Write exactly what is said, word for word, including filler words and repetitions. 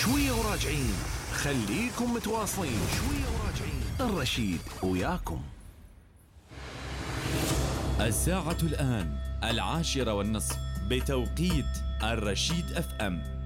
شوية وراجعين، خليكم متواصلين. شوية وراجعين، الرشيد وياكم. الساعة الآن العاشرة والنصف بتوقيت الرشيد أف أم.